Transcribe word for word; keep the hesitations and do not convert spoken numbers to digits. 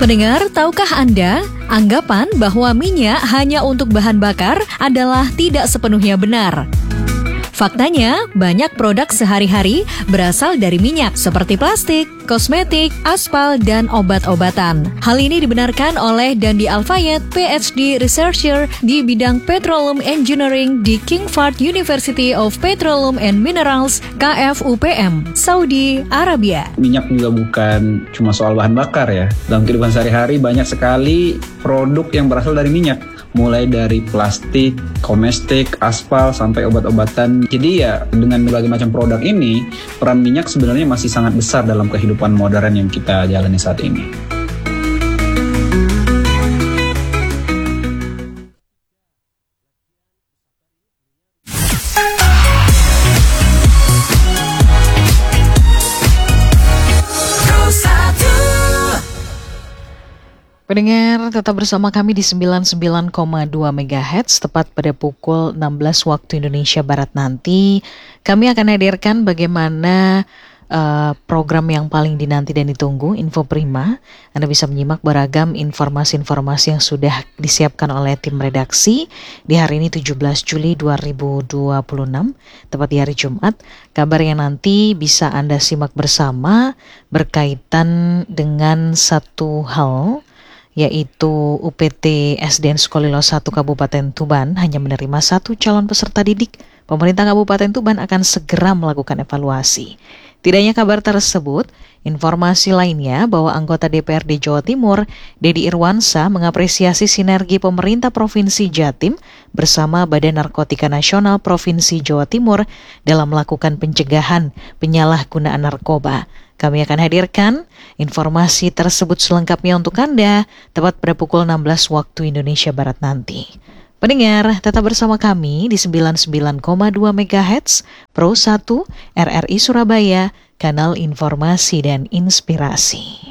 Pendengar, tahukah Anda, anggapan bahwa minyak hanya untuk bahan bakar adalah tidak sepenuhnya benar. Faktanya, banyak produk sehari-hari berasal dari minyak seperti plastik, kosmetik, aspal, dan obat-obatan. Hal ini dibenarkan oleh Dandi Al-Fayed, P H D Researcher di bidang Petroleum Engineering di King Fahd University of Petroleum and Minerals, K F U P M, Saudi Arabia. Minyak juga bukan cuma soal bahan bakar ya. Dalam kehidupan sehari-hari banyak sekali produk yang berasal dari minyak. Mulai dari plastik, komestik, aspal, sampai obat-obatan. Jadi ya dengan berbagai macam produk ini, peran minyak sebenarnya masih sangat besar dalam kehidupan modern yang kita jalani saat ini. Pendengar, tetap bersama kami di sembilan puluh sembilan koma dua megahertz, tepat pada pukul enam belas waktu Indonesia Barat nanti. Kami akan hadirkan bagaimana uh, program yang paling dinanti dan ditunggu, Info Prima. Anda bisa menyimak beragam informasi-informasi yang sudah disiapkan oleh tim redaksi di hari ini tujuh belas Juli dua ribu dua puluh enam, tepat di hari Jumat. Kabar yang nanti bisa Anda simak bersama berkaitan dengan satu hal, yaitu U P T S D N Sukolilo satu Kabupaten Tuban hanya menerima satu calon peserta didik. Pemerintah Kabupaten Tuban akan segera melakukan evaluasi. Tidak hanya kabar tersebut, informasi lainnya bahwa anggota D P R D Jawa Timur, Dedi Irwansa, mengapresiasi sinergi pemerintah Provinsi Jatim bersama Badan Narkotika Nasional Provinsi Jawa Timur dalam melakukan pencegahan penyalahgunaan narkoba. Kami akan hadirkan informasi tersebut selengkapnya untuk Anda, tepat pada pukul enam belas waktu Indonesia Barat nanti. Pendengar, tetap bersama kami di sembilan puluh sembilan koma dua megahertz, Pro satu, R R I Surabaya, kanal informasi dan inspirasi.